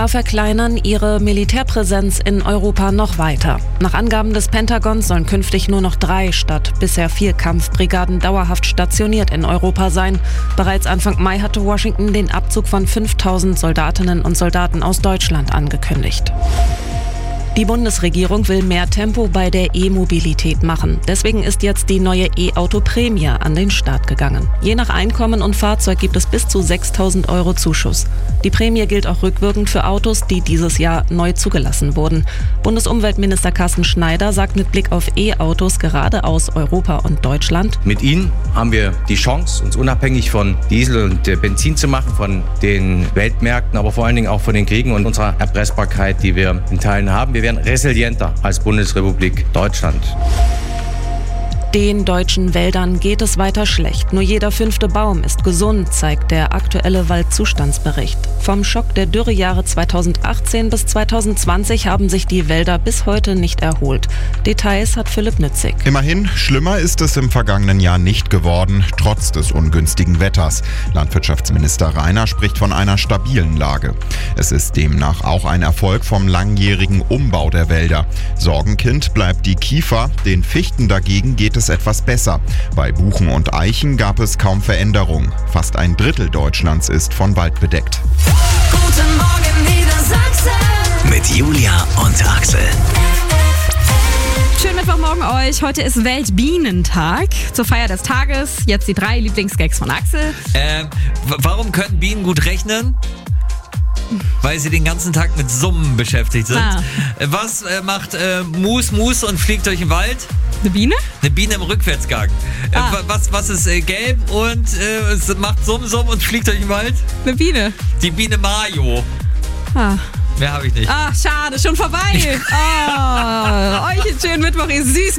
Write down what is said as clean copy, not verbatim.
USA verkleinern ihre Militärpräsenz in Europa noch weiter. Nach Angaben des Pentagons sollen künftig nur noch 3 statt bisher 4 Kampfbrigaden dauerhaft stationiert in Europa sein. Bereits Anfang Mai hatte Washington den Abzug von 5.000 Soldatinnen und Soldaten aus Deutschland angekündigt. Die Bundesregierung will mehr Tempo bei der E-Mobilität machen. Deswegen ist jetzt die neue E-Auto-Prämie an den Start gegangen. Je nach Einkommen und Fahrzeug gibt es bis zu 6.000 € Zuschuss. Die Prämie gilt auch rückwirkend für Autos, die dieses Jahr neu zugelassen wurden. Bundesumweltminister Carsten Schneider sagt mit Blick auf E-Autos gerade aus Europa und Deutschland: Mit ihnen haben wir die Chance, uns unabhängig von Diesel und Benzin zu machen, von den Weltmärkten, aber vor allen Dingen auch von den Kriegen und unserer Erpressbarkeit, die wir in Teilen haben. Wir werden resilienter als Bundesrepublik Deutschland. Den deutschen Wäldern geht es weiter schlecht. Nur jeder 5. Baum ist gesund, zeigt der aktuelle Waldzustandsbericht. Vom Schock der Dürrejahre 2018 bis 2020 haben sich die Wälder bis heute nicht erholt. Details hat Philipp Nützig. Immerhin, schlimmer ist es im vergangenen Jahr nicht geworden, trotz des ungünstigen Wetters. Landwirtschaftsminister Rainer spricht von einer stabilen Lage. Es ist demnach auch ein Erfolg vom langjährigen Umbau der Wälder. Sorgenkind bleibt die Kiefer, den Fichten dagegen geht es etwas besser. Bei Buchen und Eichen gab es kaum Veränderung. Fast ein Drittel Deutschlands ist von Wald bedeckt. Guten Morgen Niedersachsen. Mit Julia und Axel. Schönen Mittwochmorgen euch. Heute ist Weltbienentag. Zur Feier des Tages jetzt die 3 Lieblingsgags von Axel. Warum können Bienen gut rechnen? Weil sie den ganzen Tag mit Summen beschäftigt sind. Was macht Mus und fliegt durch den Wald? Eine Biene? Eine Biene im Rückwärtsgang. Was ist gelb und macht Summ und fliegt durch den Wald? Eine Biene. Die Biene Mayo. Mehr habe ich nicht. Ach, schade, schon vorbei. Euch einen schönen Mittwoch, ihr süßen